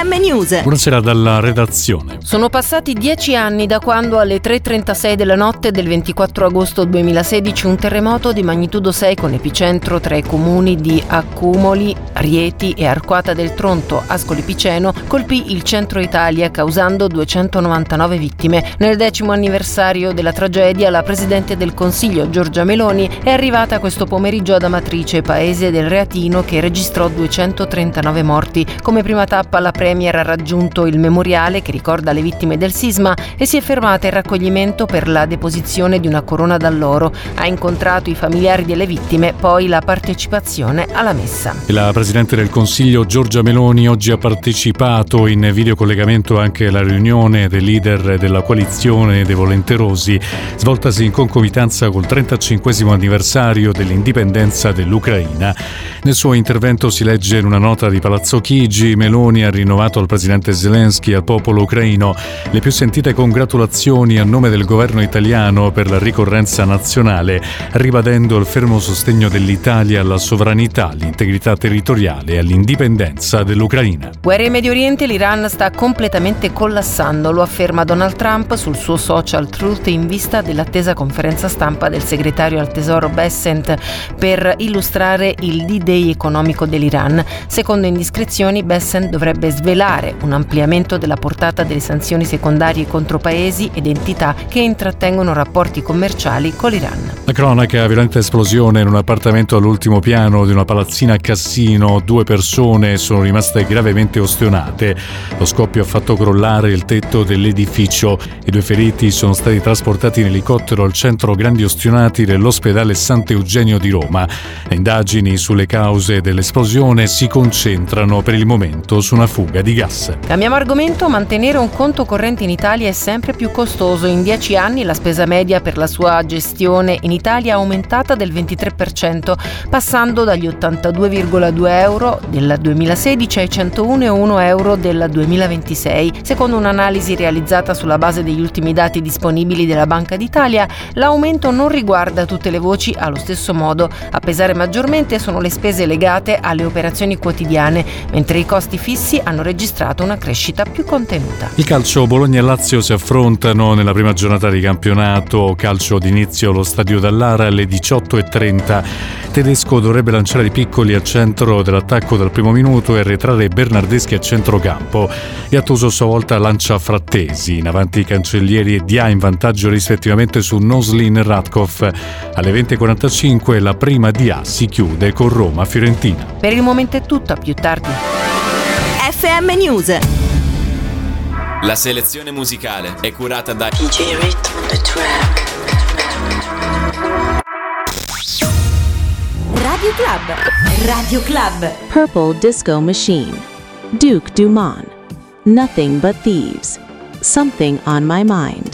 FM News. Buonasera dalla redazione. Sono passati 10 anni da quando alle 3:36 della notte del 24 agosto 2016 un terremoto di magnitudo 6 con epicentro tra i comuni di Accumoli, Rieti e Arquata del Tronto, Ascoli Piceno, colpì il centro Italia causando 299 vittime. Nel 10° anniversario della tragedia la Presidente del Consiglio Giorgia Meloni è arrivata questo pomeriggio ad Amatrice, paese del Reatino che registrò 239 morti. Come prima tappa la Premier ha raggiunto il memoriale che ricorda le vittime del sisma e si è fermata in raccoglimento per la deposizione di una corona d'alloro. Ha incontrato i familiari delle vittime, poi la partecipazione alla messa. La Presidente del Consiglio Giorgia Meloni oggi ha partecipato in videocollegamento anche alla riunione dei leader della coalizione dei volenterosi, svoltasi in concomitanza col 35° anniversario dell'indipendenza dell'Ucraina. Nel suo intervento si legge in una nota di Palazzo Chigi: Meloni ha rinnovato al presidente Zelensky e al popolo ucraino le più sentite congratulazioni a nome del governo italiano per la ricorrenza nazionale, ribadendo il fermo sostegno dell'Italia alla sovranità, all'integrità territoriale e all'indipendenza dell'Ucraina. Guerra in Medio Oriente, l'Iran sta completamente collassando, lo afferma Donald Trump sul suo social Truth in vista dell'attesa conferenza stampa del segretario al Tesoro Bessent per illustrare il D-Day economico dell'Iran. Secondo indiscrezioni, Bessent dovrebbe svelare un ampliamento della portata delle sanzioni secondarie contro paesi ed entità che intrattengono rapporti commerciali con l'Iran. La cronaca: violenta esplosione in un appartamento all'ultimo piano di una palazzina a Cassino. 2 persone sono rimaste gravemente ustionate. Lo scoppio ha fatto crollare il tetto dell'edificio. I 2 feriti sono stati trasportati in elicottero al centro grandi ustionati dell'ospedale Sant'Eugenio di Roma. Le indagini sulle cause dell'esplosione si concentrano per il momento su una fuga di gas. Cambiamo argomento. Mantenere un conto corrente in Italia è sempre più costoso. In 10 anni la spesa media per la sua gestione in Italia è aumentata del 23%, passando dagli 82,2 euro del 2016 ai 101,1 euro del 2026. Secondo un'analisi realizzata sulla base degli ultimi dati disponibili della Banca d'Italia, l'aumento non riguarda tutte le voci allo stesso modo. A pesare maggiormente sono le spese legate alle operazioni quotidiane, mentre i costi fissi hanno registrato una crescita più contenuta. Il calcio: Bologna e Lazio si affrontano nella prima giornata di campionato. Calcio d'inizio allo Stadio Dallara alle 18:30. Tedesco dovrebbe lanciare i piccoli al centro dell'attacco dal primo minuto e arretrare Bernardeschi a centrocampo. Gattuso a sua volta lancia Frattesi. In avanti i cancellieri e Dia in vantaggio rispettivamente su Noslin e Radkov. Alle 20:45 la prima Dia si chiude con Roma-Fiorentina. Per il momento è tutto, a più tardi. FM News. La selezione musicale è curata da DJ Rhythm on the track. Radio Club. Radio Club. Purple Disco Machine. Duke Dumont. Nothing But Thieves. Something on My Mind.